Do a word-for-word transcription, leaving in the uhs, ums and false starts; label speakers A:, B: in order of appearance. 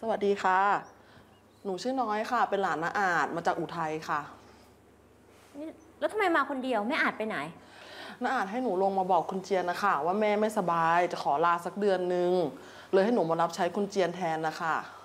A: สวัสดีค่ะหนูชื่อน้อยค่ะเป็นหลานน้าอาจมาจากอุทัยค่ะ
B: นี่แล้วทำไมมาคนเดียวไม่อาจไปไหน
A: น้าอาจให้หนูลงมาบอกคุณเจียนนะคะว่าแม่ไม่สบายจะขอลาสักเดือนนึงเลยให้หนูมารับใช้คุณเจียนแทนนะคะ